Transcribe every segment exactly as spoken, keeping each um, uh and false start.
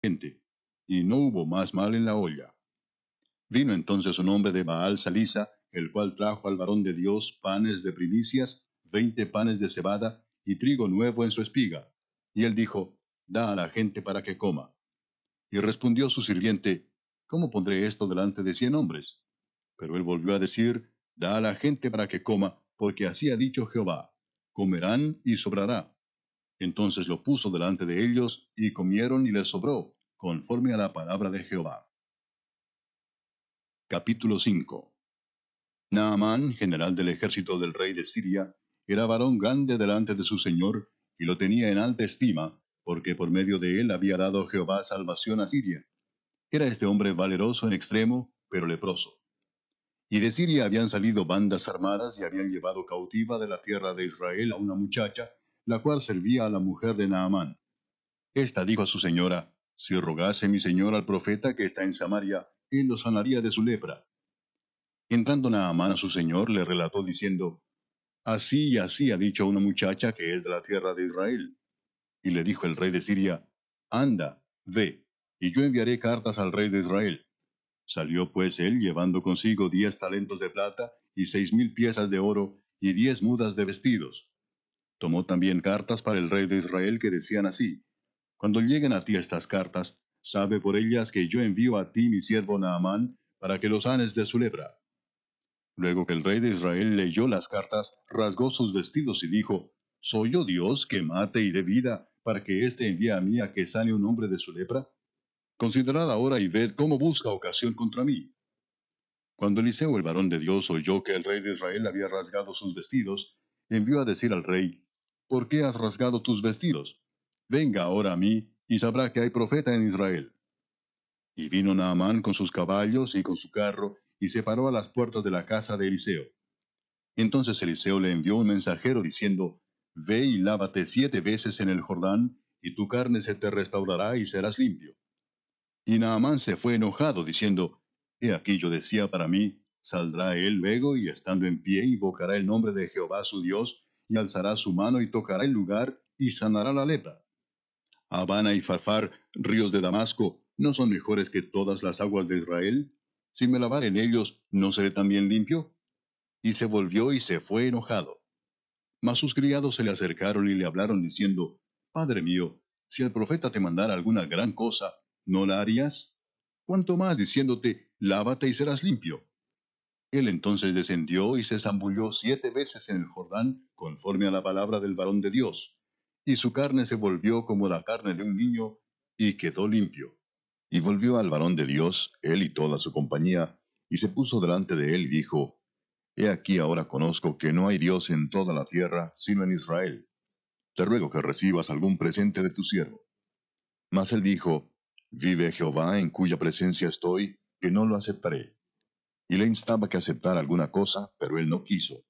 gente, y no hubo más mal en la olla. Vino entonces un hombre de Baal Salisa, el cual trajo al varón de Dios panes de primicias, veinte panes de cebada, y trigo nuevo en su espiga. Y él dijo, da a la gente para que coma. Y respondió su sirviente, ¿cómo pondré esto delante de cien hombres? Pero él volvió a decir, da a la gente para que coma, porque así ha dicho Jehová, comerán y sobrará. Entonces lo puso delante de ellos, y comieron y les sobró, conforme a la palabra de Jehová. Capítulo cinco. Naamán, general del ejército del rey de Siria, era varón grande delante de su señor, y lo tenía en alta estima, porque por medio de él había dado Jehová salvación a Siria. Era este hombre valeroso en extremo, pero leproso. Y de Siria habían salido bandas armadas y habían llevado cautiva de la tierra de Israel a una muchacha, la cual servía a la mujer de Naamán. Esta dijo a su señora, si rogase mi señor al profeta que está en Samaria, él lo sanaría de su lepra. Entrando Naamán a su señor, le relató diciendo, así y así ha dicho una muchacha que es de la tierra de Israel. Y le dijo el rey de Siria, anda, ve, y yo enviaré cartas al rey de Israel. Salió pues él llevando consigo diez talentos de plata, y seis mil piezas de oro, y diez mudas de vestidos. Tomó también cartas para el rey de Israel que decían así, cuando lleguen a ti estas cartas, sabe por ellas que yo envío a ti mi siervo Naamán, para que lo sanes de su lepra. Luego que el rey de Israel leyó las cartas, rasgó sus vestidos y dijo, ¿soy yo Dios que mate y dé vida, para que éste envíe a mí a que sane un hombre de su lepra? Considerad ahora y ved cómo busca ocasión contra mí. Cuando Eliseo el varón de Dios oyó que el rey de Israel había rasgado sus vestidos, envió a decir al rey, ¿por qué has rasgado tus vestidos? Venga ahora a mí, y sabrá que hay profeta en Israel. Y vino Naamán con sus caballos y con su carro, y se paró a las puertas de la casa de Eliseo. Entonces Eliseo le envió un mensajero diciendo, Ve y lávate siete veces en el Jordán, y tu carne se te restaurará y serás limpio. Y Naamán se fue enojado, diciendo, He aquí yo decía para mí, saldrá él luego, y estando en pie, invocará el nombre de Jehová su Dios, y alzará su mano y tocará el lugar, y sanará la lepra. Habana y Farfar, ríos de Damasco, ¿no son mejores que todas las aguas de Israel? Si me lavar en ellos, ¿no seré también limpio? Y se volvió y se fue enojado. Mas sus criados se le acercaron y le hablaron diciendo, Padre mío, si el profeta te mandara alguna gran cosa, ¿no la harías? Cuanto más diciéndote, lávate y serás limpio. Él entonces descendió y se zambulló siete veces en el Jordán, conforme a la palabra del varón de Dios. Y su carne se volvió como la carne de un niño, y quedó limpio. Y volvió al varón de Dios, él y toda su compañía, y se puso delante de él y dijo, He aquí ahora conozco que no hay Dios en toda la tierra, sino en Israel. Te ruego que recibas algún presente de tu siervo. Mas él dijo, Vive Jehová en cuya presencia estoy, que no lo aceptaré. Y le instaba que aceptara alguna cosa, pero él no quiso.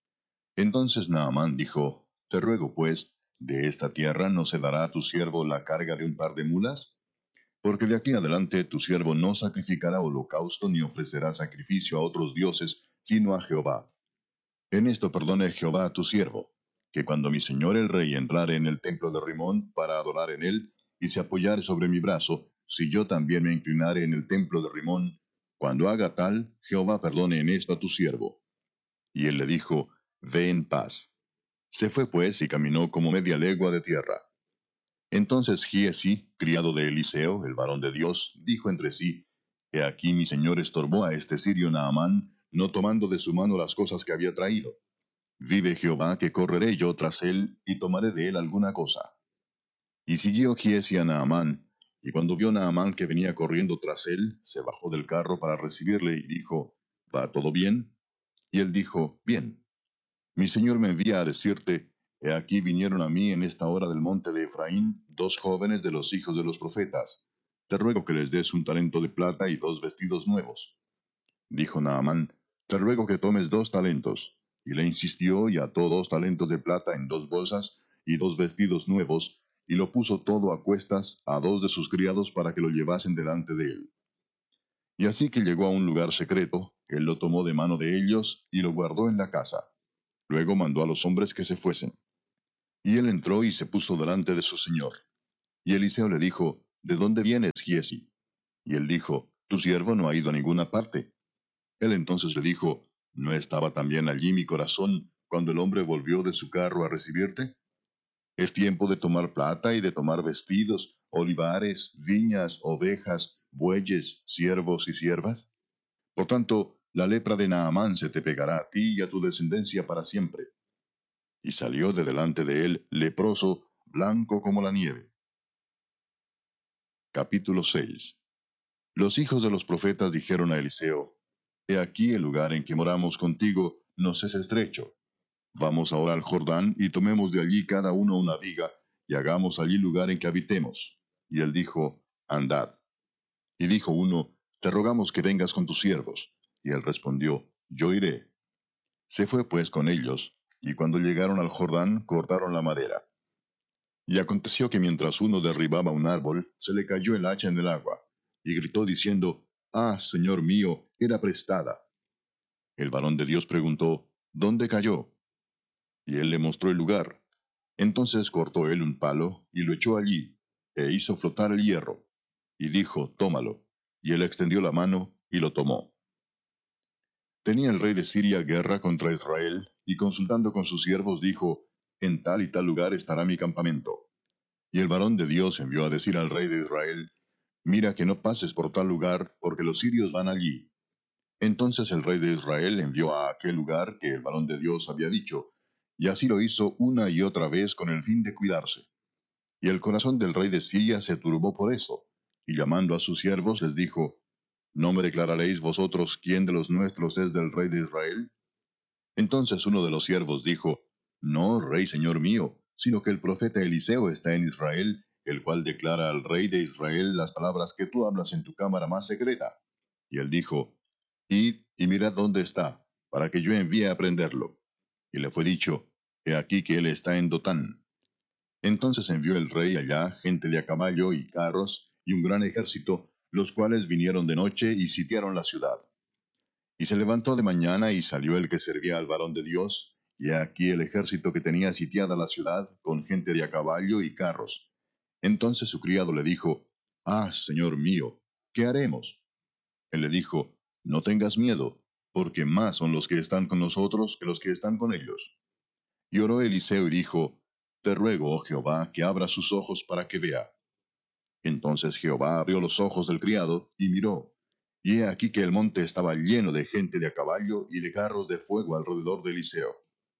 Entonces Naamán dijo, Te ruego pues, de esta tierra no se dará a tu siervo la carga de un par de mulas, porque de aquí en adelante tu siervo no sacrificará holocausto ni ofrecerá sacrificio a otros dioses, sino a Jehová. En esto perdone Jehová a tu siervo, que cuando mi señor el rey entrare en el templo de Rimón para adorar en él, y se apoyare sobre mi brazo, si yo también me inclinare en el templo de Rimón, cuando haga tal, Jehová perdone en esto a tu siervo. Y él le dijo, Ve en paz. Se fue pues y caminó como media legua de tierra. Entonces Giezi, criado de Eliseo, el varón de Dios, dijo entre sí, He aquí mi señor estorbó a este sirio Naamán, no tomando de su mano las cosas que había traído. Vive Jehová que correré yo tras él, y tomaré de él alguna cosa. Y siguió Giezi a Naamán, y cuando vio Naamán que venía corriendo tras él, se bajó del carro para recibirle, y dijo, ¿Va todo bien? Y él dijo, Bien. Mi señor me envía a decirte, He aquí vinieron a mí en esta hora del monte de Efraín dos jóvenes de los hijos de los profetas. Te ruego que les des un talento de plata y dos vestidos nuevos. Dijo Naamán, Te ruego que tomes dos talentos. Y le insistió y ató dos talentos de plata en dos bolsas y dos vestidos nuevos, y lo puso todo a cuestas a dos de sus criados para que lo llevasen delante de él. Y así que llegó a un lugar secreto, él lo tomó de mano de ellos y lo guardó en la casa. Luego mandó a los hombres que se fuesen. Y él entró y se puso delante de su señor. Y Eliseo le dijo, ¿de dónde vienes, Giezi? Y él dijo, tu siervo no ha ido a ninguna parte. Él entonces le dijo, ¿no estaba también allí mi corazón cuando el hombre volvió de su carro a recibirte? Es tiempo de tomar plata y de tomar vestidos, olivares, viñas, ovejas, bueyes, siervos y siervas. Por tanto, la lepra de Naamán se te pegará a ti y a tu descendencia para siempre. Y salió de delante de él leproso, blanco como la nieve. Capítulo seis. Los hijos de los profetas dijeron a Eliseo, He aquí el lugar en que moramos contigo nos es estrecho. Vamos ahora al Jordán y tomemos de allí cada uno una viga, y hagamos allí lugar en que habitemos. Y él dijo, Andad. Y dijo uno, Te rogamos que vengas con tus siervos. Y él respondió, Yo iré. Se fue pues con ellos, y cuando llegaron al Jordán cortaron la madera. Y aconteció que mientras uno derribaba un árbol, se le cayó el hacha en el agua, y gritó diciendo, Ah, Señor mío, era prestada. El varón de Dios preguntó, ¿Dónde cayó? Y él le mostró el lugar. Entonces cortó él un palo, y lo echó allí, e hizo flotar el hierro. Y dijo, Tómalo. Y él extendió la mano, y lo tomó. Tenía el rey de Siria guerra contra Israel, y consultando con sus siervos dijo, En tal y tal lugar estará mi campamento. Y el varón de Dios envió a decir al rey de Israel, Mira que no pases por tal lugar, porque los sirios van allí. Entonces el rey de Israel envió a aquel lugar que el varón de Dios había dicho, y así lo hizo una y otra vez con el fin de cuidarse. Y el corazón del rey de Siria se turbó por eso, y llamando a sus siervos les dijo, ¿No me declararéis vosotros quién de los nuestros es del rey de Israel? Entonces uno de los siervos dijo, No, rey señor mío, sino que el profeta Eliseo está en Israel, el cual declara al rey de Israel las palabras que tú hablas en tu cámara más secreta. Y él dijo, Id y mirad dónde está, para que yo envíe a prenderlo. Y le fue dicho, He aquí que él está en Dotán. Entonces envió el rey allá gente de a caballo y carros, y un gran ejército, los cuales vinieron de noche y sitiaron la ciudad. Y se levantó de mañana y salió el que servía al varón de Dios, y he aquí el ejército que tenía sitiada la ciudad, con gente de a caballo y carros. Entonces su criado le dijo, Ah, señor mío, ¿qué haremos? Él le dijo, No tengas miedo, porque más son los que están con nosotros que los que están con ellos. Y oró Eliseo y dijo, Te ruego, oh Jehová, que abra sus ojos para que vea. Entonces Jehová abrió los ojos del criado, y miró. Y he aquí que el monte estaba lleno de gente de a caballo y de carros de fuego alrededor de Eliseo.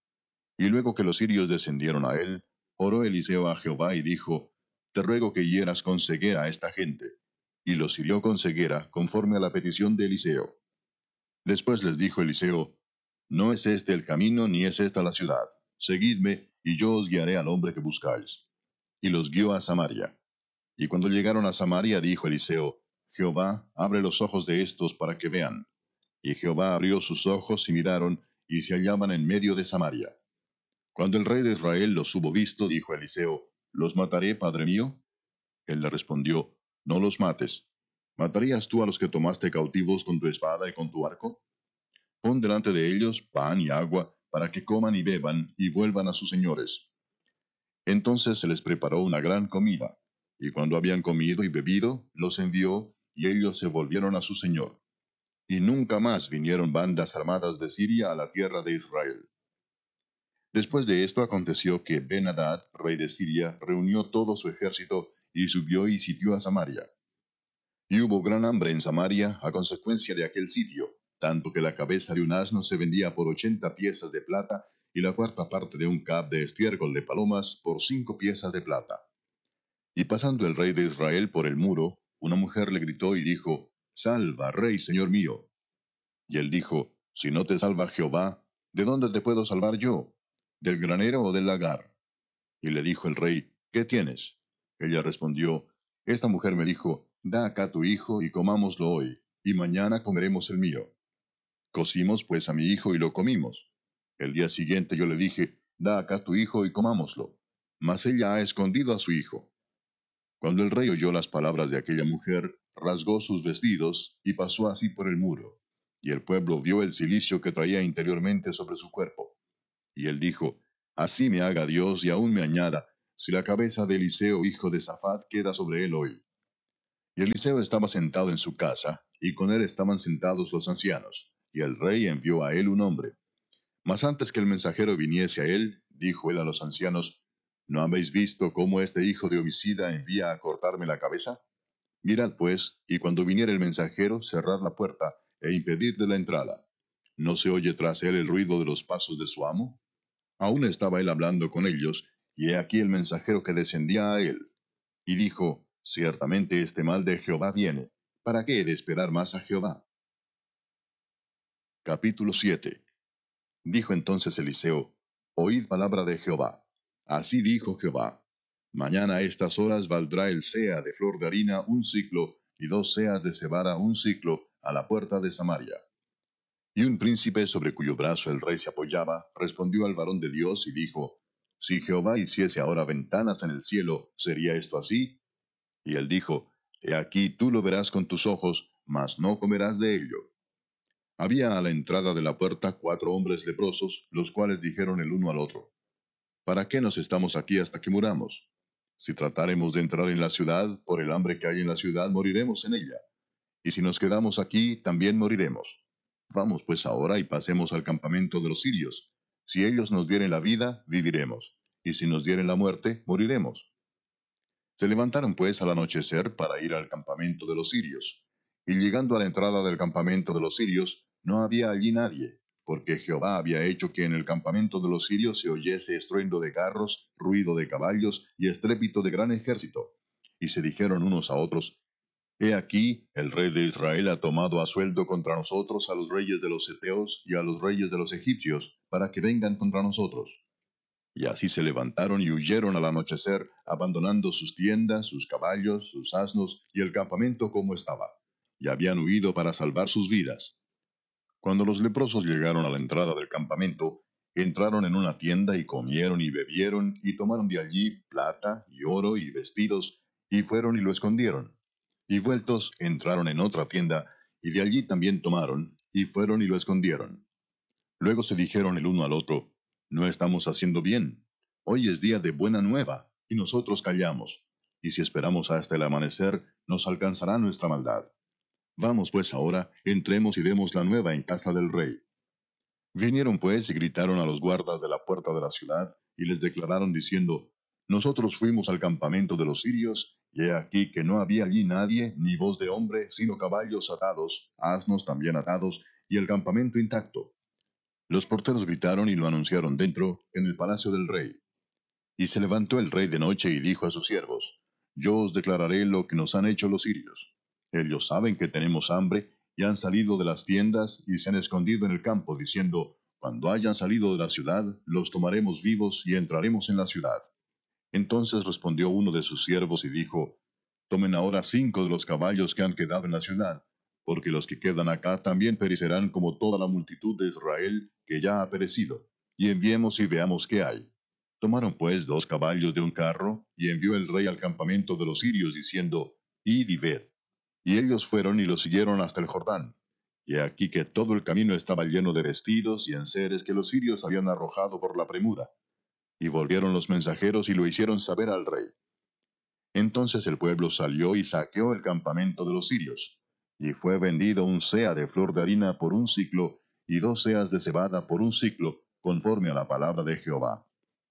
Y luego que los sirios descendieron a él, oró Eliseo a Jehová y dijo, Te ruego que hieras con ceguera a esta gente. Y los hirió con ceguera, conforme a la petición de Eliseo. Después les dijo Eliseo, No es este el camino, ni es esta la ciudad. Seguidme, y yo os guiaré al hombre que buscáis. Y los guió a Samaria. Y cuando llegaron a Samaria, dijo Eliseo, Jehová, abre los ojos de estos para que vean. Y Jehová abrió sus ojos y miraron, y se hallaban en medio de Samaria. Cuando el rey de Israel los hubo visto, dijo Eliseo, ¿Los mataré, padre mío? Él le respondió, No los mates. ¿Matarías tú a los que tomaste cautivos con tu espada y con tu arco? Pon delante de ellos pan y agua, para que coman y beban, y vuelvan a sus señores. Entonces se les preparó una gran comida, y cuando habían comido y bebido, los envió, y ellos se volvieron a su señor. Y nunca más vinieron bandas armadas de Siria a la tierra de Israel. Después de esto aconteció que Ben-Hadad, rey de Siria, reunió todo su ejército, y subió y sitió a Samaria. Y hubo gran hambre en Samaria a consecuencia de aquel sitio, tanto que la cabeza de un asno se vendía por ochenta piezas de plata, y la cuarta parte de un cab de estiércol de palomas por cinco piezas de plata. Y pasando el rey de Israel por el muro, una mujer le gritó y dijo, Salva, rey, señor mío. Y él dijo, Si no te salva Jehová, ¿de dónde te puedo salvar yo? ¿Del granero o del lagar? Y le dijo el rey, ¿qué tienes? Ella respondió, Esta mujer me dijo, Da acá tu hijo y comámoslo hoy, y mañana comeremos el mío. Cocimos pues a mi hijo y lo comimos. El día siguiente yo le dije, Da acá tu hijo y comámoslo. Mas ella ha escondido a su hijo. Cuando el rey oyó las palabras de aquella mujer, rasgó sus vestidos y pasó así por el muro. Y el pueblo vio el cilicio que traía interiormente sobre su cuerpo. Y él dijo, Así me haga Dios y aún me añada, si la cabeza de Eliseo hijo de Safat queda sobre él hoy. Y Eliseo estaba sentado en su casa, y con él estaban sentados los ancianos. Y el rey envió a él un hombre. Mas antes que el mensajero viniese a él, dijo él a los ancianos, ¿no habéis visto cómo este hijo de homicida envía a cortarme la cabeza? Mirad pues, y cuando viniere el mensajero, cerrad la puerta, e impedidle la entrada. ¿No se oye tras él el ruido de los pasos de su amo? Aún estaba él hablando con ellos, y he aquí el mensajero que descendía a él. Y dijo, ciertamente este mal de Jehová viene. ¿Para qué he de esperar más a Jehová? Capítulo siete. Dijo entonces Eliseo, oíd palabra de Jehová. Así dijo Jehová, mañana a estas horas valdrá el sea de flor de harina un ciclo, y dos seas de cebada un ciclo, a la puerta de Samaria. Y un príncipe sobre cuyo brazo el rey se apoyaba, respondió al varón de Dios y dijo, si Jehová hiciese ahora ventanas en el cielo, ¿sería esto así? Y él dijo, he aquí tú lo verás con tus ojos, mas no comerás de ello. Había a la entrada de la puerta cuatro hombres leprosos, los cuales dijeron el uno al otro, ¿para qué nos estamos aquí hasta que muramos? Si tratáremos de entrar en la ciudad, por el hambre que hay en la ciudad, moriremos en ella. Y si nos quedamos aquí, también moriremos. Vamos pues ahora y pasemos al campamento de los sirios. Si ellos nos dieren la vida, viviremos. Y si nos dieren la muerte, moriremos. Se levantaron pues al anochecer para ir al campamento de los sirios. Y llegando a la entrada del campamento de los sirios, no había allí nadie, porque Jehová había hecho que en el campamento de los sirios se oyese estruendo de carros, ruido de caballos y estrépito de gran ejército. Y se dijeron unos a otros, He aquí, el rey de Israel ha tomado a sueldo contra nosotros a los reyes de los Eteos y a los reyes de los egipcios, para que vengan contra nosotros. Y así se levantaron y huyeron al anochecer, abandonando sus tiendas, sus caballos, sus asnos y el campamento como estaba. Y habían huido para salvar sus vidas. Cuando los leprosos llegaron a la entrada del campamento, entraron en una tienda y comieron y bebieron y tomaron de allí plata y oro y vestidos, y fueron y lo escondieron. Y vueltos entraron en otra tienda, y de allí también tomaron, y fueron y lo escondieron. Luego se dijeron el uno al otro, no estamos haciendo bien. Hoy es día de buena nueva, y nosotros callamos. Y si esperamos hasta el amanecer, nos alcanzará nuestra maldad. Vamos pues ahora, entremos y demos la nueva en casa del rey. Vinieron pues y gritaron a los guardas de la puerta de la ciudad, y les declararon diciendo, Nosotros fuimos al campamento de los sirios, y he aquí que no había allí nadie, ni voz de hombre, sino caballos atados, asnos también atados, y el campamento intacto. Los porteros gritaron y lo anunciaron dentro, en el palacio del rey. Y se levantó el rey de noche y dijo a sus siervos, Yo os declararé lo que nos han hecho los sirios. Ellos saben que tenemos hambre, y han salido de las tiendas y se han escondido en el campo, diciendo, Cuando hayan salido de la ciudad, los tomaremos vivos y entraremos en la ciudad. Entonces respondió uno de sus siervos y dijo, Tomen ahora cinco de los caballos que han quedado en la ciudad, porque los que quedan acá también perecerán como toda la multitud de Israel que ya ha perecido, y enviemos y veamos qué hay. Tomaron pues dos caballos de un carro, y envió el rey al campamento de los sirios, diciendo, Id y ved. Y ellos fueron y los siguieron hasta el Jordán. Y he aquí que todo el camino estaba lleno de vestidos y enseres que los sirios habían arrojado por la premura. Y volvieron los mensajeros y lo hicieron saber al rey. Entonces el pueblo salió y saqueó el campamento de los sirios. Y fue vendido un sea de flor de harina por un ciclo, y dos seas de cebada por un ciclo, conforme a la palabra de Jehová.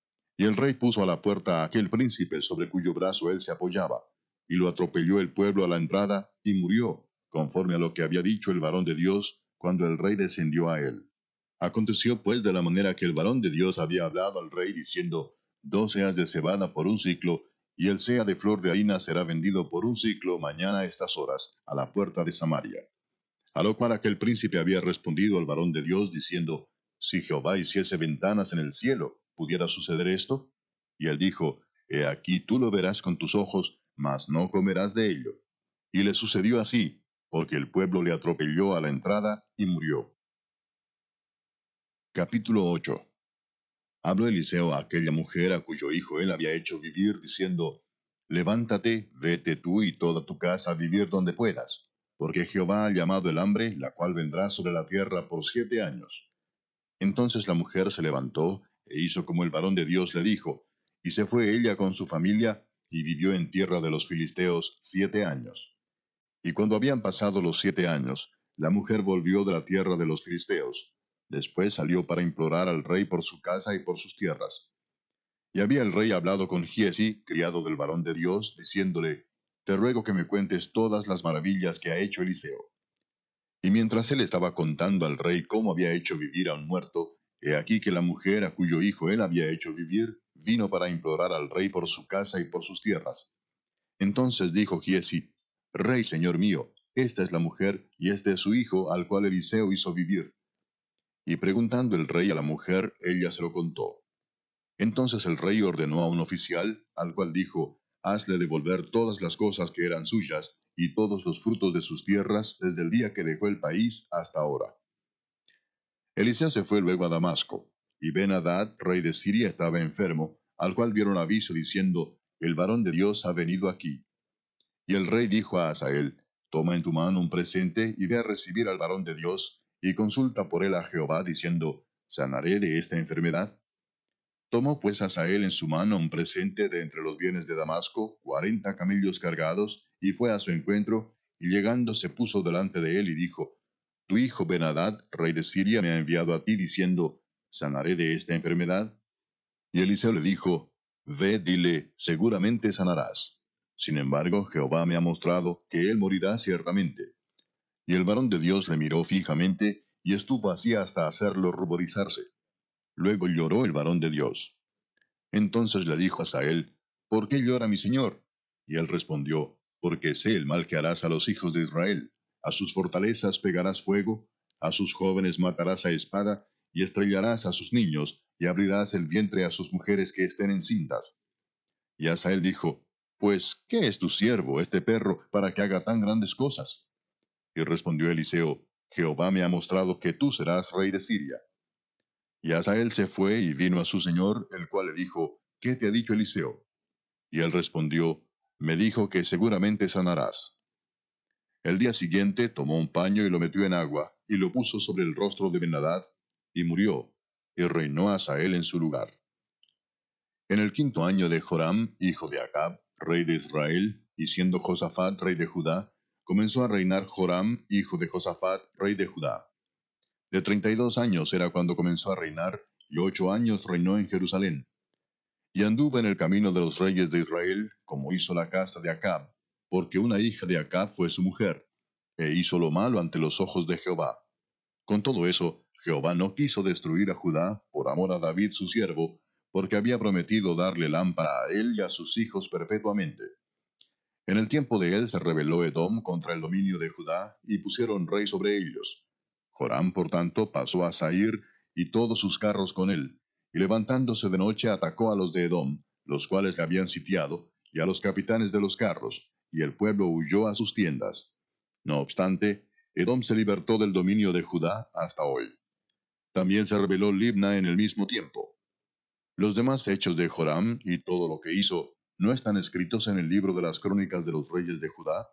Y el rey puso a la puerta a aquel príncipe sobre cuyo brazo él se apoyaba, y lo atropelló el pueblo a la entrada, y murió, conforme a lo que había dicho el varón de Dios, cuando el rey descendió a él. Aconteció pues de la manera que el varón de Dios había hablado al rey, diciendo, Dos seas de cebada por un ciclo, y el sea de flor de harina será vendido por un ciclo mañana a estas horas, a la puerta de Samaria. A lo cual aquel príncipe había respondido al varón de Dios, diciendo, Si Jehová hiciese ventanas en el cielo, ¿pudiera suceder esto? Y él dijo, He aquí tú lo verás con tus ojos, mas no comerás de ello. Y le sucedió así, porque el pueblo le atropelló a la entrada y murió. Capítulo ocho. Habló Eliseo a aquella mujer a cuyo hijo él había hecho vivir, diciendo, Levántate, vete tú y toda tu casa a vivir donde puedas, porque Jehová ha llamado el hambre, la cual vendrá sobre la tierra por siete años. Entonces la mujer se levantó, e hizo como el varón de Dios le dijo, y se fue ella con su familia, y vivió en tierra de los filisteos siete años. Y cuando habían pasado los siete años, la mujer volvió de la tierra de los filisteos. Después salió para implorar al rey por su casa y por sus tierras. Y había el rey hablado con Giezi, criado del varón de Dios, diciéndole, Te ruego que me cuentes todas las maravillas que ha hecho Eliseo. Y mientras él estaba contando al rey cómo había hecho vivir a un muerto, he aquí que la mujer a cuyo hijo él había hecho vivir, vino para implorar al rey por su casa y por sus tierras. Entonces dijo Giezi, Rey, señor mío, esta es la mujer, y este es su hijo, al cual Eliseo hizo vivir. Y preguntando el rey a la mujer, ella se lo contó. Entonces el rey ordenó a un oficial, al cual dijo, Hazle devolver todas las cosas que eran suyas, y todos los frutos de sus tierras, desde el día que dejó el país hasta ahora. Eliseo se fue luego a Damasco, y Ben-Hadad, rey de Siria, estaba enfermo, al cual dieron aviso diciendo, El varón de Dios ha venido aquí. Y el rey dijo a Hazael, Toma en tu mano un presente, y ve a recibir al varón de Dios, y consulta por él a Jehová, diciendo, ¿Sanaré de esta enfermedad? Tomó pues Hazael en su mano un presente de entre los bienes de Damasco, cuarenta camellos cargados, y fue a su encuentro, y llegando se puso delante de él y dijo, Tu hijo Ben-Hadad, rey de Siria, me ha enviado a ti diciendo, ¿Sanaré de esta enfermedad? Y Eliseo le dijo, Ve, dile, seguramente sanarás. Sin embargo, Jehová me ha mostrado que él morirá ciertamente. Y el varón de Dios le miró fijamente, y estuvo así hasta hacerlo ruborizarse. Luego lloró el varón de Dios. Entonces le dijo a Hazael, ¿Por qué llora mi señor? Y él respondió, Porque sé el mal que harás a los hijos de Israel. A sus fortalezas pegarás fuego, a sus jóvenes matarás a espada, y estrellarás a sus niños, y abrirás el vientre a sus mujeres que estén encintas. Y Hazael dijo, Pues, ¿qué es tu siervo, este perro, para que haga tan grandes cosas? Y respondió Eliseo, Jehová me ha mostrado que tú serás rey de Siria. Y Hazael se fue y vino a su señor, el cual le dijo, ¿Qué te ha dicho Eliseo? Y él respondió, Me dijo que seguramente sanarás. El día siguiente tomó un paño y lo metió en agua, y lo puso sobre el rostro de Ben-Hadad, y murió, y reinó Hazael en su lugar. En el quinto año de Joram, hijo de Acab, rey de Israel, y siendo Josafat rey de Judá, comenzó a reinar Joram, hijo de Josafat, rey de Judá. De treinta y dos años era cuando comenzó a reinar, y ocho años reinó en Jerusalén. Y anduvo en el camino de los reyes de Israel, como hizo la casa de Acab, porque una hija de Acab fue su mujer, e hizo lo malo ante los ojos de Jehová. Con todo eso, Jehová no quiso destruir a Judá por amor a David su siervo, porque había prometido darle lámpara a él y a sus hijos perpetuamente. En el tiempo de él se rebeló Edom contra el dominio de Judá, y pusieron rey sobre ellos. Joram, por tanto, pasó a Sair, y todos sus carros con él, y levantándose de noche atacó a los de Edom, los cuales le habían sitiado, y a los capitanes de los carros, y el pueblo huyó a sus tiendas. No obstante, Edom se libertó del dominio de Judá hasta hoy. También se rebeló Libna en el mismo tiempo. Los demás hechos de Joram y todo lo que hizo, ¿no están escritos en el libro de las crónicas de los reyes de Judá?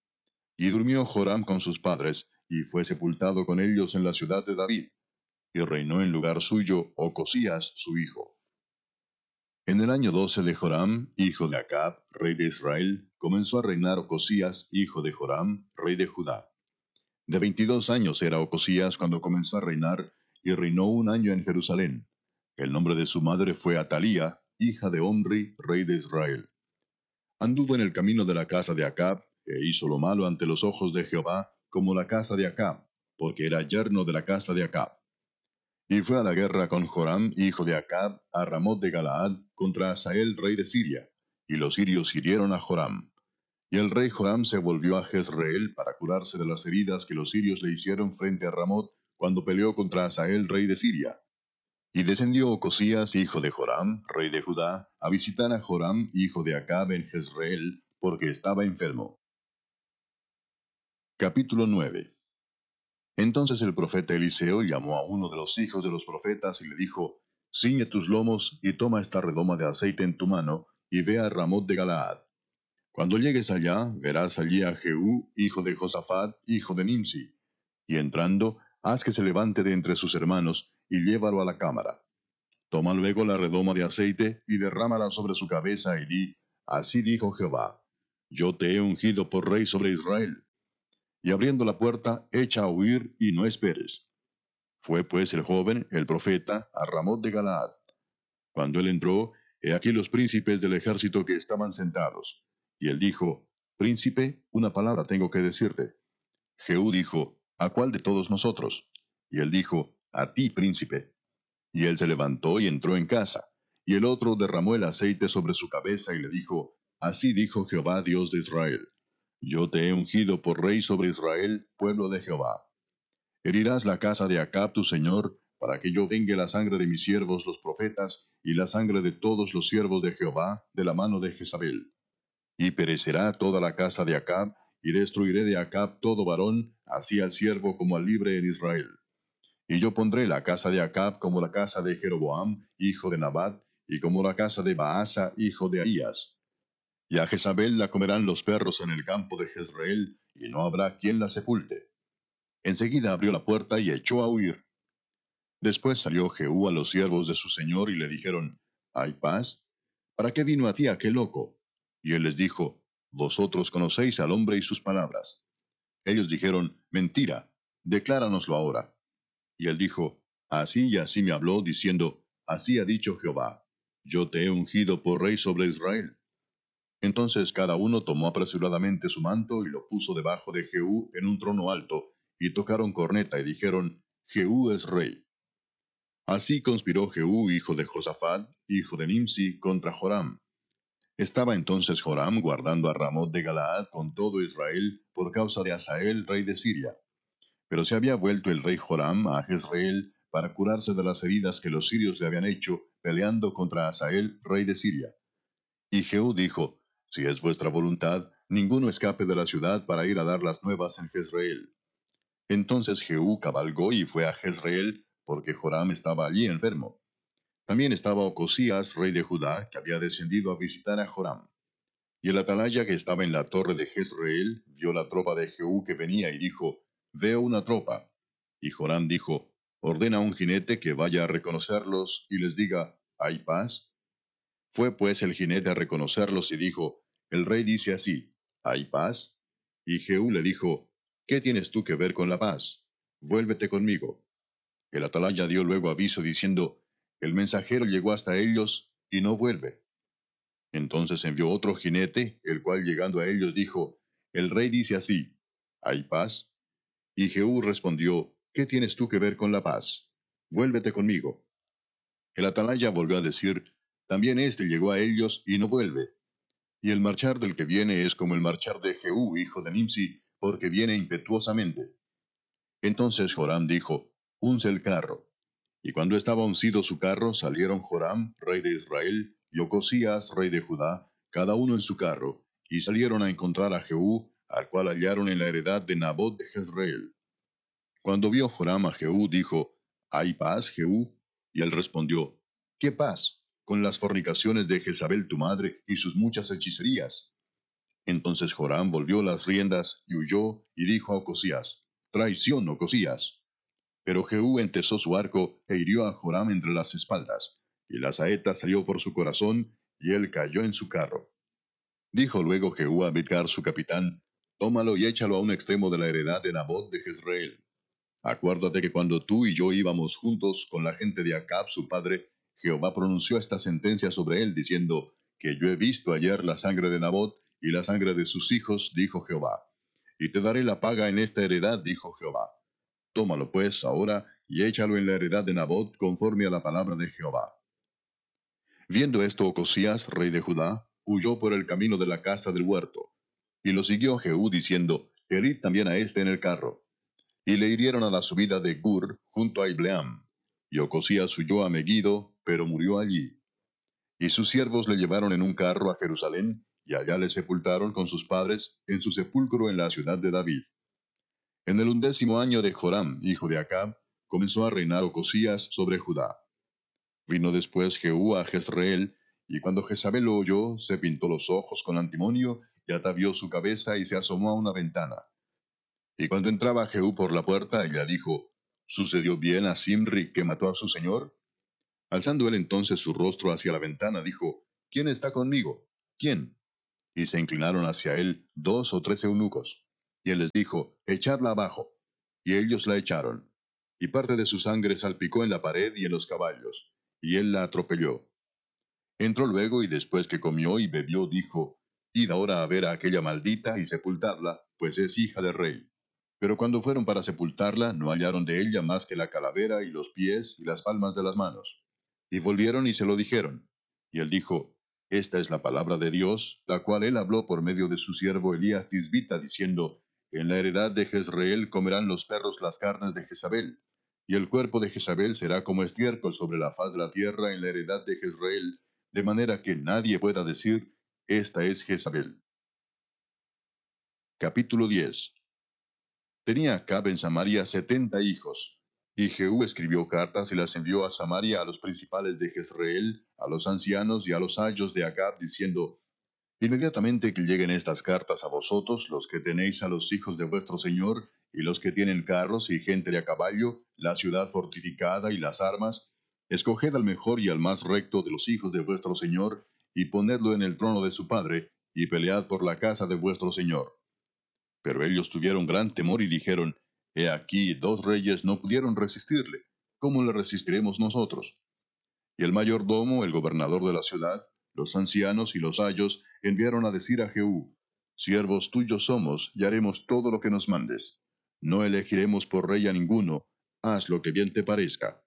Y durmió Joram con sus padres, y fue sepultado con ellos en la ciudad de David, y reinó en lugar suyo Ocosías su hijo. En el año doce de Joram, hijo de Acab, rey de Israel, comenzó a reinar Ocosías, hijo de Joram, rey de Judá. De veintidós años era Ocosías cuando comenzó a reinar, y reinó un año en Jerusalén. El nombre de su madre fue Atalía, hija de Omri, rey de Israel. Anduvo en el camino de la casa de Acab, e hizo lo malo ante los ojos de Jehová, como la casa de Acab, porque era yerno de la casa de Acab. Y fue a la guerra con Joram, hijo de Acab, a Ramot de Galaad, contra Hazael, rey de Siria, y los sirios hirieron a Joram. Y el rey Joram se volvió a Jezreel para curarse de las heridas que los sirios le hicieron frente a Ramot, cuando peleó contra Hazael, rey de Siria. Y descendió Ocosías, hijo de Joram, rey de Judá, a visitar a Joram, hijo de Acab, en Jezreel, porque estaba enfermo. Capítulo nueve. Entonces el profeta Eliseo llamó a uno de los hijos de los profetas y le dijo, Ciñe tus lomos y toma esta redoma de aceite en tu mano, y ve a Ramot de Galaad. Cuando llegues allá, verás allí a Jehú, hijo de Josafat, hijo de Nimsi, y entrando, haz que se levante de entre sus hermanos, y llévalo a la cámara. Toma luego la redoma de aceite, y derrámala sobre su cabeza, y di, Así dijo Jehová, Yo te he ungido por rey sobre Israel. y abriendo la puerta, echa a huir y no esperes. Fue pues el joven, el profeta, a Ramot de Galaad. Cuando él entró, he aquí los príncipes del ejército que estaban sentados. Y él dijo, Príncipe, una palabra tengo que decirte. Jehú dijo, ¿a cuál de todos nosotros? Y él dijo, a ti, príncipe. Y él se levantó y entró en casa. Y el otro derramó el aceite sobre su cabeza y le dijo, Así dijo Jehová Dios de Israel, Yo te he ungido por rey sobre Israel, pueblo de Jehová. Herirás la casa de Acab tu señor, para que yo vengue la sangre de mis siervos los profetas, y la sangre de todos los siervos de Jehová, de la mano de Jezabel. Y perecerá toda la casa de Acab, y destruiré de Acab todo varón, así al siervo como al libre en Israel. Y yo pondré la casa de Acab como la casa de Jeroboam, hijo de Nabat, y como la casa de Baasa, hijo de Ahías. Y a Jezabel la comerán los perros en el campo de Jezreel, y no habrá quien la sepulte. Enseguida abrió la puerta y echó a huir. Después salió Jehú a los siervos de su señor y le dijeron, ¿Hay paz? ¿Para qué vino a ti aquel loco? Y él les dijo, Vosotros conocéis al hombre y sus palabras. Ellos dijeron, Mentira, decláranoslo ahora. Y él dijo, Así y así me habló, diciendo, Así ha dicho Jehová, Yo te he ungido por rey sobre Israel. Entonces cada uno tomó apresuradamente su manto y lo puso debajo de Jehú en un trono alto, y tocaron corneta y dijeron, Jehú es rey. Así conspiró Jehú, hijo de Josafat, hijo de Nimsi, contra Joram. Estaba entonces Joram guardando a Ramot de Galaad con todo Israel por causa de Hazael, rey de Siria. Pero se había vuelto el rey Joram a Jezreel para curarse de las heridas que los sirios le habían hecho peleando contra Hazael, rey de Siria. Y Jehú dijo, Si es vuestra voluntad, ninguno escape de la ciudad para ir a dar las nuevas en Jezreel. Entonces Jehú cabalgó y fue a Jezreel, porque Joram estaba allí enfermo. También estaba Ocosías, rey de Judá, que había descendido a visitar a Joram. Y el atalaya que estaba en la torre de Jezreel vio la tropa de Jehú que venía y dijo, Veo una tropa. Y Joram dijo, Ordena a un jinete que vaya a reconocerlos y les diga, ¿Hay paz? Fue pues el jinete a reconocerlos y dijo, El rey dice así, ¿Hay paz? Y Jehú le dijo, ¿Qué tienes tú que ver con la paz? Vuélvete conmigo. El atalaya dio luego aviso diciendo, El mensajero llegó hasta ellos y no vuelve. Entonces envió otro jinete, el cual llegando a ellos dijo, El rey dice así, ¿hay paz? Y Jehú respondió, ¿Qué tienes tú que ver con la paz? Vuélvete conmigo. El atalaya volvió a decir, También éste llegó a ellos y no vuelve. Y el marchar del que viene es como el marchar de Jehú, hijo de Nimsi, porque viene impetuosamente. Entonces Joram dijo, Unce el carro. Y cuando estaba uncido su carro, salieron Joram, rey de Israel, y Ocosías, rey de Judá, cada uno en su carro, y salieron a encontrar a Jehú, al cual hallaron en la heredad de Nabot de Jezreel. Cuando vio Joram a Jehú, dijo, ¿Hay paz, Jehú? Y él respondió, ¿Qué paz? Con las fornicaciones de Jezabel tu madre y sus muchas hechicerías. Entonces Joram volvió las riendas y huyó, y dijo a Ocosías, Traición, Ocosías. Pero Jehú entesó su arco e hirió a Joram entre las espaldas, y la saeta salió por su corazón, y él cayó en su carro. Dijo luego Jehú a Abidgar su capitán, Tómalo y échalo a un extremo de la heredad de Nabot de Jezreel. Acuérdate que cuando tú y yo íbamos juntos con la gente de Acab su padre, Jehová pronunció esta sentencia sobre él, diciendo, que yo he visto ayer la sangre de Nabot y la sangre de sus hijos, dijo Jehová. Y te daré la paga en esta heredad, dijo Jehová. Tómalo pues ahora y échalo en la heredad de Nabot conforme a la palabra de Jehová. Viendo esto Ocosías, rey de Judá, huyó por el camino de la casa del huerto. Y lo siguió Jehú diciendo, Herid también a este en el carro. Y le hirieron a la subida de Gur, junto a Ibleam. Y Ocosías huyó a Megiddo, pero murió allí. Y sus siervos le llevaron en un carro a Jerusalén, y allá le sepultaron con sus padres en su sepulcro en la ciudad de David. En el undécimo año de Joram, hijo de Acab, comenzó a reinar Ocosías sobre Judá. Vino después Jehú a Jezreel, y cuando Jezabel lo oyó, se pintó los ojos con antimonio, y atavió su cabeza y se asomó a una ventana. Y cuando entraba Jehú por la puerta, ella dijo, ¿Sucedió bien a Simri que mató a su señor? Alzando él entonces su rostro hacia la ventana, dijo, ¿Quién está conmigo? ¿Quién? Y se inclinaron hacia él dos o tres eunucos. Y él les dijo, echadla abajo. Y ellos la echaron. Y parte de su sangre salpicó en la pared y en los caballos, y él la atropelló. Entró luego y después que comió y bebió, dijo, id ahora a ver a aquella maldita y sepultadla, pues es hija del rey. Pero cuando fueron para sepultarla, no hallaron de ella más que la calavera y los pies y las palmas de las manos. Y volvieron y se lo dijeron. Y él dijo, esta es la palabra de Dios, la cual él habló por medio de su siervo Elías Tisbita, diciendo, en la heredad de Jezreel comerán los perros las carnes de Jezabel, y el cuerpo de Jezabel será como estiércol sobre la faz de la tierra en la heredad de Jezreel, de manera que nadie pueda decir, esta es Jezabel. Capítulo diez. Tenía Acab en Samaria setenta hijos. Y Jehú escribió cartas y las envió a Samaria a los principales de Jezreel, a los ancianos y a los ayos de Acab, diciendo, inmediatamente que lleguen estas cartas a vosotros, los que tenéis a los hijos de vuestro señor, y los que tienen carros y gente de a caballo, la ciudad fortificada y las armas, escoged al mejor y al más recto de los hijos de vuestro señor, y ponedlo en el trono de su padre, y pelead por la casa de vuestro señor. Pero ellos tuvieron gran temor y dijeron, he aquí dos reyes no pudieron resistirle, ¿cómo le resistiremos nosotros? Y el mayordomo, el gobernador de la ciudad, los ancianos y los ayos enviaron a decir a Jehú, siervos tuyos somos, y haremos todo lo que nos mandes. No elegiremos por rey a ninguno, haz lo que bien te parezca.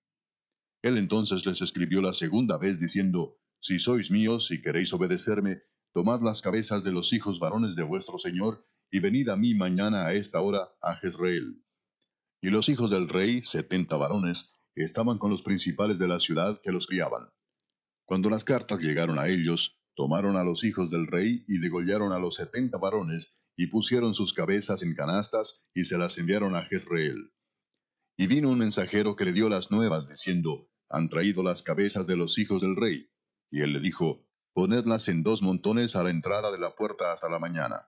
Él entonces les escribió la segunda vez diciendo, si sois míos y queréis obedecerme, tomad las cabezas de los hijos varones de vuestro señor, y venid a mí mañana a esta hora a Jezreel. Y los hijos del rey, setenta varones, estaban con los principales de la ciudad que los criaban. Cuando las cartas llegaron a ellos, tomaron a los hijos del rey y degollaron a los setenta varones, y pusieron sus cabezas en canastas, y se las enviaron a Jezreel. Y vino un mensajero que le dio las nuevas, diciendo, han traído las cabezas de los hijos del rey. Y él le dijo, ponedlas en dos montones a la entrada de la puerta hasta la mañana.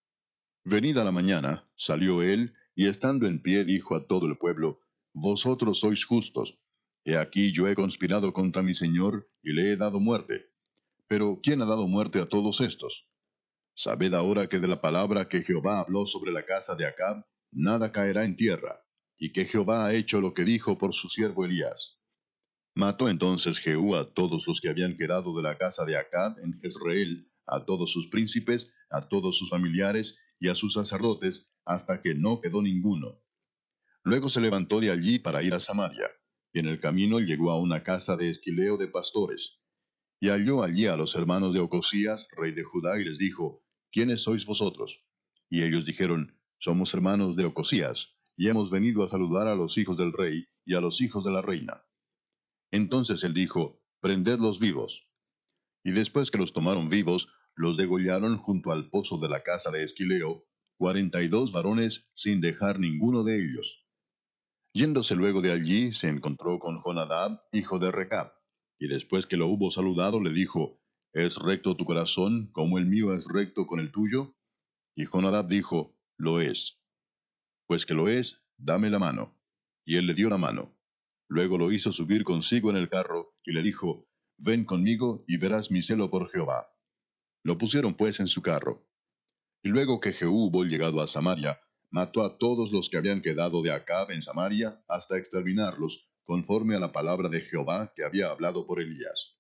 Venida la mañana, salió él, y estando en pie dijo a todo el pueblo, vosotros sois justos. He aquí yo he conspirado contra mi señor, y le he dado muerte. Pero ¿quién ha dado muerte a todos estos? Sabed ahora que de la palabra que Jehová habló sobre la casa de Acab, nada caerá en tierra, y que Jehová ha hecho lo que dijo por su siervo Elías. Mató entonces Jehú a todos los que habían quedado de la casa de Acab en Jezreel, a todos sus príncipes, a todos sus familiares y a sus sacerdotes, hasta que no quedó ninguno. Luego se levantó de allí para ir a Samaria, y en el camino llegó a una casa de Esquileo de pastores. Y halló allí a los hermanos de Ocosías, rey de Judá, y les dijo, ¿quiénes sois vosotros? Y ellos dijeron, somos hermanos de Ocosías, y hemos venido a saludar a los hijos del rey y a los hijos de la reina. Entonces él dijo, prendedlos vivos. Y después que los tomaron vivos, los degollaron junto al pozo de la casa de Esquileo, cuarenta y dos varones, sin dejar ninguno de ellos. Yéndose luego de allí, se encontró con Jonadab, hijo de Recab, y después que lo hubo saludado, le dijo, ¿es recto tu corazón, como el mío es recto con el tuyo? Y Jonadab dijo, lo es. Pues que lo es, dame la mano. Y él le dio la mano. Luego lo hizo subir consigo en el carro, y le dijo, ven conmigo, y verás mi celo por Jehová. Lo pusieron pues en su carro. Y luego que Jehú hubo llegado a Samaria, mató a todos los que habían quedado de Acab en Samaria, hasta exterminarlos, conforme a la palabra de Jehová que había hablado por Elías.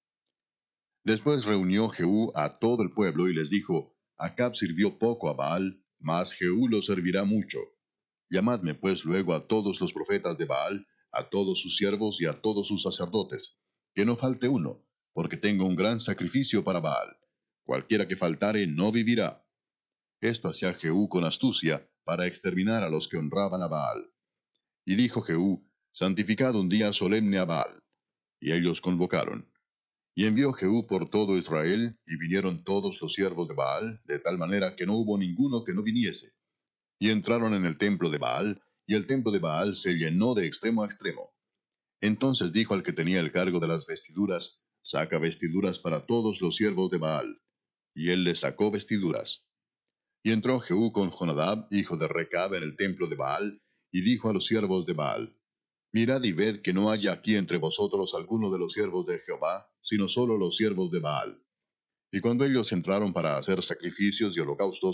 Después reunió Jehú a todo el pueblo y les dijo, Acab sirvió poco a Baal, mas Jehú lo servirá mucho. Llamadme pues luego a todos los profetas de Baal, a todos sus siervos y a todos sus sacerdotes, que no falte uno, porque tengo un gran sacrificio para Baal. Cualquiera que faltare no vivirá. Esto hacía Jehú con astucia, para exterminar a los que honraban a Baal. Y dijo Jehú, santificad un día solemne a Baal. Y ellos convocaron. Y envió Jehú por todo Israel, y vinieron todos los siervos de Baal, de tal manera que no hubo ninguno que no viniese. Y entraron en el templo de Baal, y el templo de Baal se llenó de extremo a extremo. Entonces dijo al que tenía el cargo de las vestiduras, saca vestiduras para todos los siervos de Baal. Y él les sacó vestiduras. Y entró Jehú con Jonadab, hijo de Recab, en el templo de Baal, y dijo a los siervos de Baal, mirad y ved que no haya aquí entre vosotros alguno de los siervos de Jehová, sino solo los siervos de Baal. Y cuando ellos entraron para hacer sacrificios y holocaustos,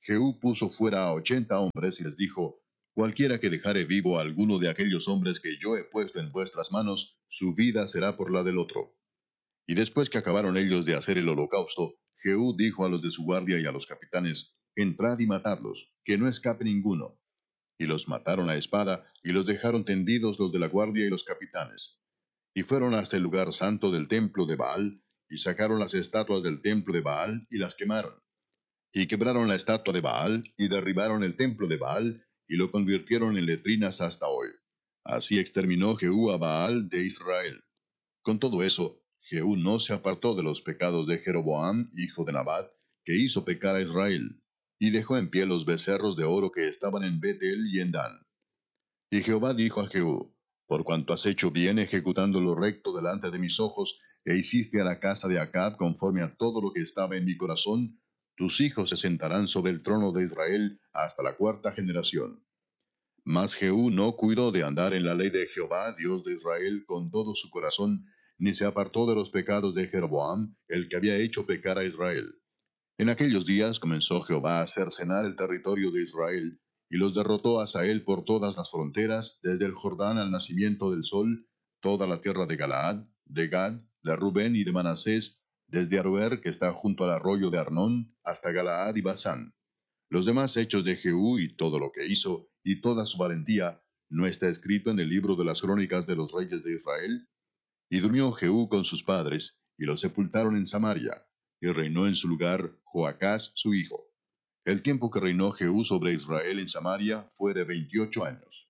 Jehú puso fuera a ochenta hombres y les dijo, cualquiera que dejare vivo a alguno de aquellos hombres que yo he puesto en vuestras manos, su vida será por la del otro. Y después que acabaron ellos de hacer el holocausto, Jehú dijo a los de su guardia y a los capitanes, entrad y matadlos, que no escape ninguno. Y los mataron a espada, y los dejaron tendidos los de la guardia y los capitanes. Y fueron hasta el lugar santo del templo de Baal, y sacaron las estatuas del templo de Baal, y las quemaron. Y quebraron la estatua de Baal, y derribaron el templo de Baal, y lo convirtieron en letrinas hasta hoy. Así exterminó Jehú a Baal de Israel. Con todo eso, Jehú no se apartó de los pecados de Jeroboam, hijo de Nabat, que hizo pecar a Israel, y dejó en pie los becerros de oro que estaban en Betel y en Dan. Y Jehová dijo a Jehú, por cuanto has hecho bien ejecutando lo recto delante de mis ojos, e hiciste a la casa de Acab conforme a todo lo que estaba en mi corazón, tus hijos se sentarán sobre el trono de Israel hasta la cuarta generación. Mas Jehú no cuidó de andar en la ley de Jehová, Dios de Israel, con todo su corazón, ni se apartó de los pecados de Jeroboam, el que había hecho pecar a Israel. En aquellos días comenzó Jehová a cercenar el territorio de Israel, y los derrotó a Hazael por todas las fronteras, desde el Jordán al nacimiento del sol, toda la tierra de Galaad, de Gad, de Rubén y de Manasés, desde Aroer, que está junto al arroyo de Arnón, hasta Galaad y Basán. Los demás hechos de Jehú y todo lo que hizo, y toda su valentía, ¿no está escrito en el libro de las crónicas de los reyes de Israel? Y durmió Jehú con sus padres, y lo sepultaron en Samaria, y reinó en su lugar Joacás su hijo. El tiempo que reinó Jehú sobre Israel en Samaria fue de veintiocho años.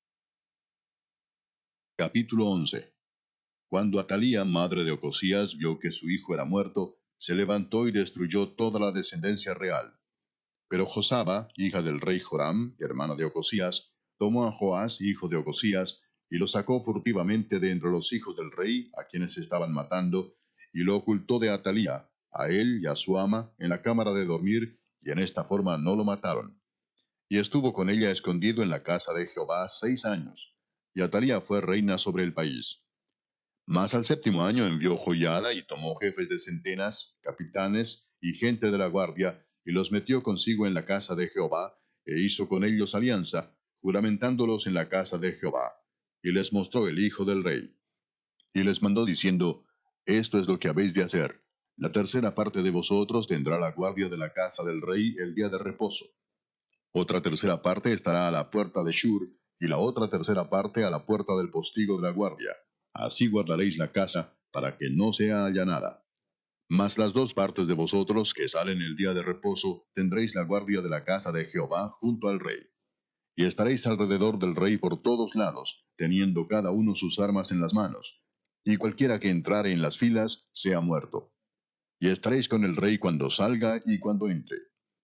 Capítulo once. Cuando Atalía, madre de Ocosías, vio que su hijo era muerto, se levantó y destruyó toda la descendencia real. Pero Josaba, hija del rey Joram, hermana de Ocosías, tomó a Joás, hijo de Ocosías, y lo sacó furtivamente de entre los hijos del rey, a quienes estaban matando, y lo ocultó de Atalía, a él y a su ama, en la cámara de dormir, y en esta forma no lo mataron. Y estuvo con ella escondido en la casa de Jehová seis años, y Atalía fue reina sobre el país. Mas al séptimo año envió Joiada y tomó jefes de centenas, capitanes y gente de la guardia, y los metió consigo en la casa de Jehová, e hizo con ellos alianza, juramentándolos en la casa de Jehová. Y les mostró el hijo del rey. Y les mandó diciendo, esto es lo que habéis de hacer. La tercera parte de vosotros tendrá la guardia de la casa del rey el día de reposo. Otra tercera parte estará a la puerta de Shur, y la otra tercera parte a la puerta del postigo de la guardia. Así guardaréis la casa, para que no sea allanada. Mas las dos partes de vosotros que salen el día de reposo, tendréis la guardia de la casa de Jehová junto al rey. Y estaréis alrededor del rey por todos lados, teniendo cada uno sus armas en las manos. Y cualquiera que entrare en las filas, sea muerto. Y estaréis con el rey cuando salga y cuando entre.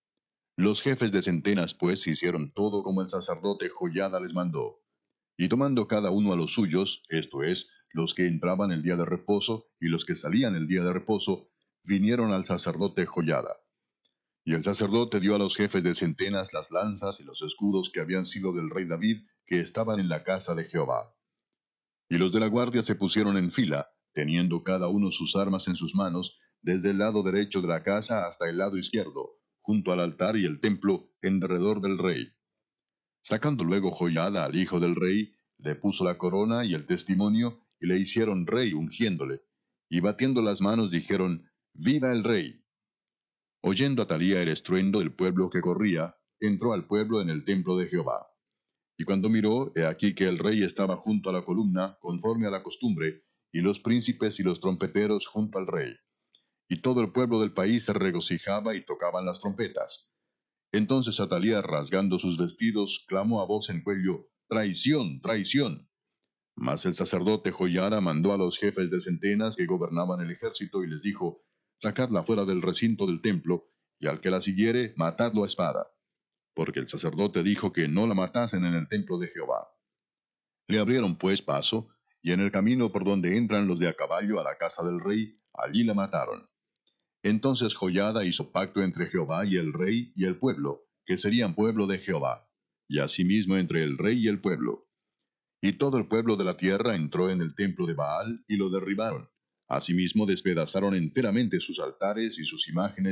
Los jefes de centenas, pues, hicieron todo como el sacerdote Joiada les mandó. Y tomando cada uno a los suyos, esto es, los que entraban el día de reposo y los que salían el día de reposo, vinieron al sacerdote Joiada. Y el sacerdote dio a los jefes de centenas las lanzas y los escudos que habían sido del rey David, que estaban en la casa de Jehová. Y los de la guardia se pusieron en fila, teniendo cada uno sus armas en sus manos, desde el lado derecho de la casa hasta el lado izquierdo, junto al altar y el templo, en derredor del rey. Sacando luego Joiada al hijo del rey, le puso la corona y el testimonio, y le hicieron rey ungiéndole. Y batiendo las manos dijeron, ¡Viva el rey! Oyendo Atalía el estruendo del pueblo que corría, entró al pueblo en el templo de Jehová. Y cuando miró, he aquí que el rey estaba junto a la columna, conforme a la costumbre, y los príncipes y los trompeteros junto al rey. Y todo el pueblo del país se regocijaba y tocaban las trompetas. Entonces Atalía, rasgando sus vestidos, clamó a voz en cuello, ¡Traición, traición! Mas el sacerdote Joiada mandó a los jefes de centenas que gobernaban el ejército y les dijo, Sacadla fuera del recinto del templo, y al que la siguiere, matadlo a espada. Porque el sacerdote dijo que no la matasen en el templo de Jehová. Le abrieron pues paso, y en el camino por donde entran los de a caballo a la casa del rey, allí la mataron. Entonces Joiada hizo pacto entre Jehová y el rey y el pueblo, que serían pueblo de Jehová, y asimismo entre el rey y el pueblo. Y todo el pueblo de la tierra entró en el templo de Baal y lo derribaron. Asimismo despedazaron enteramente sus altares y sus imágenes,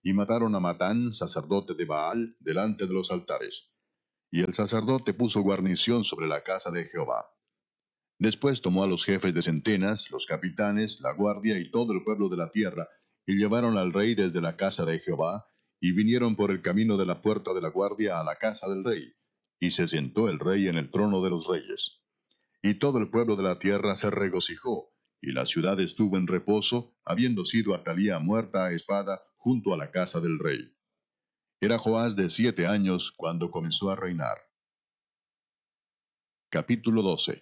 y mataron a Matán, sacerdote de Baal, delante de los altares. Y el sacerdote puso guarnición sobre la casa de Jehová. Después tomó a los jefes de centenas, los capitanes, la guardia y todo el pueblo de la tierra, y llevaron al rey desde la casa de Jehová, y vinieron por el camino de la puerta de la guardia a la casa del rey. Y se sentó el rey en el trono de los reyes. Y todo el pueblo de la tierra se regocijó, y la ciudad estuvo en reposo, habiendo sido Atalía muerta a espada junto a la casa del rey. Era Joás de siete años cuando comenzó a reinar. Capítulo doce.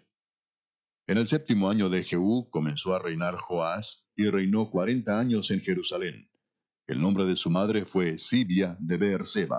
En el séptimo año de Jehú comenzó a reinar Joás, y reinó cuarenta años en Jerusalén. El nombre de su madre fue Sibia de Beerseba.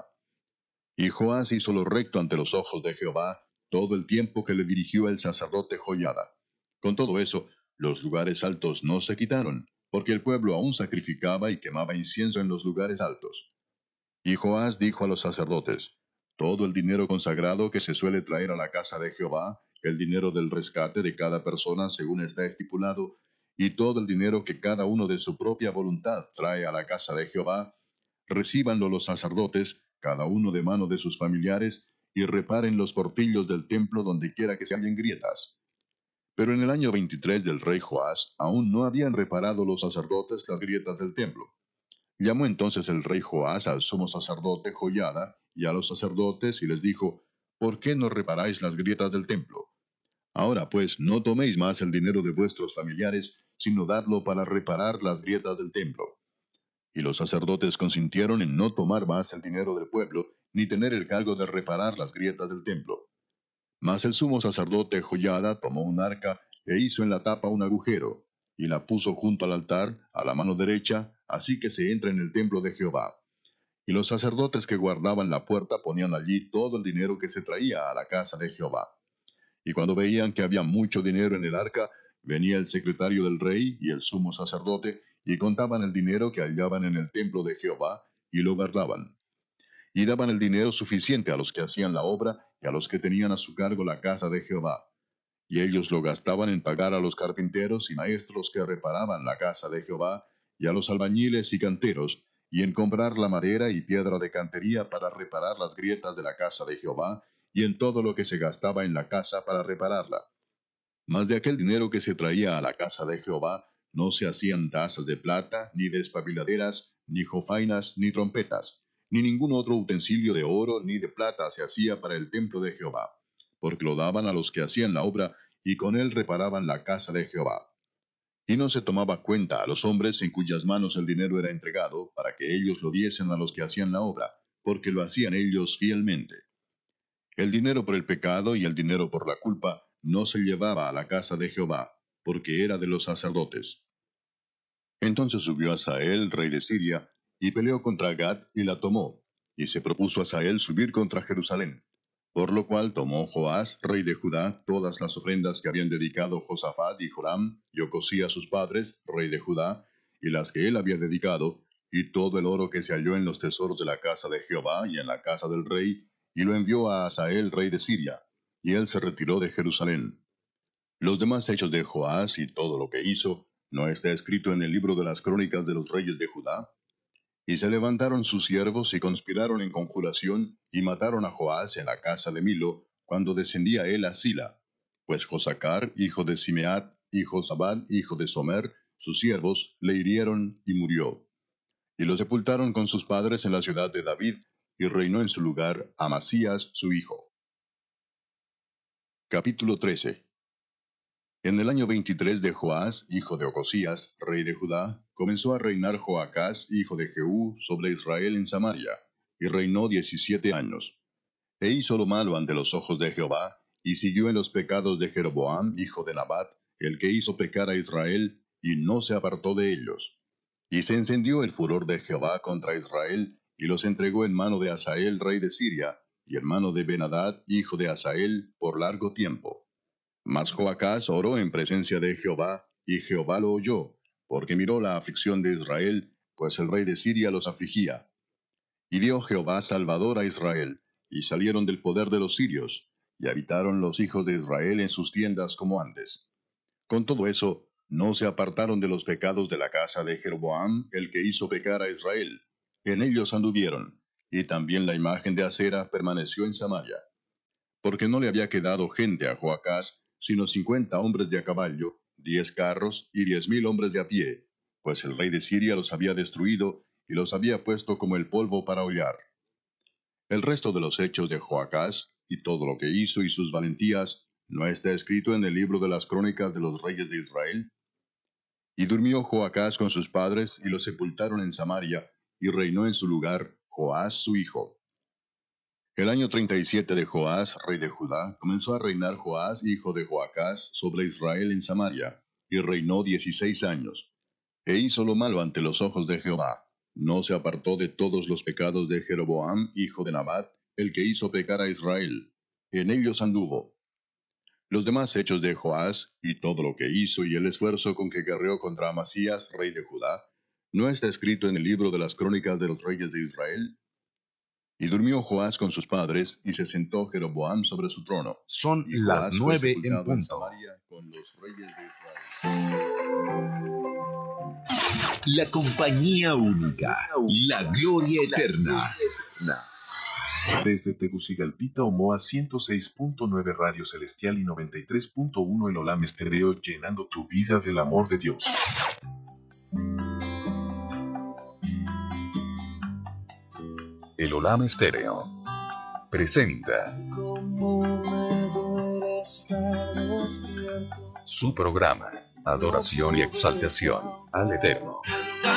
Y Joás hizo lo recto ante los ojos de Jehová todo el tiempo que le dirigió el sacerdote Joiada. Con todo eso, los lugares altos no se quitaron, porque el pueblo aún sacrificaba y quemaba incienso en los lugares altos. Y Joás dijo a los sacerdotes: Todo el dinero consagrado que se suele traer a la casa de Jehová, el dinero del rescate de cada persona según está estipulado, y todo el dinero que cada uno de su propia voluntad trae a la casa de Jehová, recíbanlo los sacerdotes, cada uno de mano de sus familiares, y reparen los portillos del templo donde quiera que se hallen grietas. Pero en el año veintitrés del rey Joás, aún no habían reparado los sacerdotes las grietas del templo. Llamó entonces el rey Joás al sumo sacerdote Joiada y a los sacerdotes, y les dijo: ¿Por qué no reparáis las grietas del templo? Ahora pues, no toméis más el dinero de vuestros familiares, sino dadlo para reparar las grietas del templo. Y los sacerdotes consintieron en no tomar más el dinero del pueblo, ni tener el cargo de reparar las grietas del templo. Mas el sumo sacerdote Joiada tomó un arca, e hizo en la tapa un agujero, y la puso junto al altar, a la mano derecha, así que se entra en el templo de Jehová. Y los sacerdotes que guardaban la puerta ponían allí todo el dinero que se traía a la casa de Jehová. Y cuando veían que había mucho dinero en el arca, venía el secretario del rey y el sumo sacerdote, y contaban el dinero que hallaban en el templo de Jehová, y lo guardaban. Y daban el dinero suficiente a los que hacían la obra, y a los que tenían a su cargo la casa de Jehová. Y ellos lo gastaban en pagar a los carpinteros y maestros que reparaban la casa de Jehová, y a los albañiles y canteros, y en comprar la madera y piedra de cantería para reparar las grietas de la casa de Jehová, y en todo lo que se gastaba en la casa para repararla. Mas de aquel dinero que se traía a la casa de Jehová, no se hacían tazas de plata, ni despabiladeras, ni jofainas, ni trompetas, ni ningún otro utensilio de oro ni de plata se hacía para el templo de Jehová, porque lo daban a los que hacían la obra, y con él reparaban la casa de Jehová. Y no se tomaba cuenta a los hombres en cuyas manos el dinero era entregado, para que ellos lo diesen a los que hacían la obra, porque lo hacían ellos fielmente. El dinero por el pecado y el dinero por la culpa no se llevaba a la casa de Jehová, porque era de los sacerdotes. Entonces subió Hazael, rey de Siria, y peleó contra Gat y la tomó, y se propuso Hazael subir contra Jerusalén. Por lo cual tomó Joás, rey de Judá, todas las ofrendas que habían dedicado Josafat y Joram, y Ocosías sus padres, rey de Judá, y las que él había dedicado, y todo el oro que se halló en los tesoros de la casa de Jehová y en la casa del rey, y lo envió a Hazael, rey de Siria, y él se retiró de Jerusalén. Los demás hechos de Joás y todo lo que hizo, ¿no está escrito en el libro de las crónicas de los reyes de Judá? Y se levantaron sus siervos y conspiraron en conjuración, y mataron a Joás en la casa de Milo, cuando descendía él a Sila. Pues Josacar, hijo de Simeat, y Josabad, hijo de Somer, sus siervos, le hirieron y murió. Y lo sepultaron con sus padres en la ciudad de David, y reinó en su lugar Amasías su hijo. Capítulo trece. En el año veintitrés de Joás, hijo de Ocosías, rey de Judá, comenzó a reinar Joacás, hijo de Jehú, sobre Israel en Samaria, y reinó diecisiete años. E hizo lo malo ante los ojos de Jehová, y siguió en los pecados de Jeroboam, hijo de Nabat, el que hizo pecar a Israel, y no se apartó de ellos. Y se encendió el furor de Jehová contra Israel, y los entregó en mano de Hazael, rey de Siria, y en mano de Ben-Hadad, hijo de Hazael, por largo tiempo. Mas Joacás oró en presencia de Jehová, y Jehová lo oyó, porque miró la aflicción de Israel, pues el rey de Siria los afligía. Y dio Jehová salvador a Israel, y salieron del poder de los sirios, y habitaron los hijos de Israel en sus tiendas como antes. Con todo eso, no se apartaron de los pecados de la casa de Jeroboam, el que hizo pecar a Israel. en ellos anduvieron, y también la imagen de acera permaneció en Samaria. Porque no le había quedado gente a Joacás, sino cincuenta hombres de a caballo, diez carros y diez mil hombres de a pie, pues el rey de Siria los había destruido y los había puesto como el polvo para hollar. El resto de los hechos de Joacás, y todo lo que hizo y sus valentías, ¿no está escrito en el libro de las crónicas de los reyes de Israel? Y durmió Joacás con sus padres, y lo sepultaron en Samaria, y reinó en su lugar Joás su hijo. El año treinta y siete de Joás, rey de Judá, comenzó a reinar Joás, hijo de Joacás, sobre Israel en Samaria, y reinó dieciséis años. E hizo lo malo ante los ojos de Jehová. No se apartó de todos los pecados de Jeroboam, hijo de Nabat, el que hizo pecar a Israel. En ellos anduvo. Los demás hechos de Joás, y todo lo que hizo, y el esfuerzo con que guerreó contra Amasías, rey de Judá, ¿no está escrito en el libro de las crónicas de los reyes de Israel? Y durmió Joás con sus padres, y se sentó Jeroboam sobre su trono. Son Y las Joás fue nueve en sepultado en punto. Samaria con los reyes de Israel. La compañía única, la gloria eterna. Desde Tegucigalpita, Omoa ciento seis punto nueve Radio Celestial y noventa y tres punto uno El Olam Estéreo, llenando tu vida del amor de Dios. El Olam Estéreo presenta su programa Adoración y Exaltación al Eterno.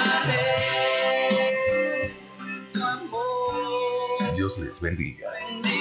Dios les bendiga.